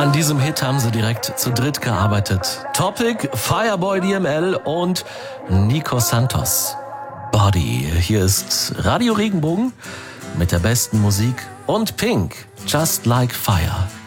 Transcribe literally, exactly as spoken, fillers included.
An diesem Hit haben sie direkt zu dritt gearbeitet. Topic, Fireboy D M L und Nico Santos. Body. Hier ist Radio Regenbogen mit der besten Musik und Pink, Just Like Fire.